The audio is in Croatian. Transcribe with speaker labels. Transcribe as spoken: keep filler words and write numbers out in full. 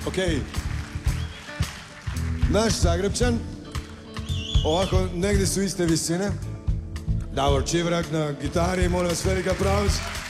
Speaker 1: Okej. Naš Zagrebčan. Ovako, negdje su iste visine. Davor Čivrak na gitari, molim vas, veliki aplauz.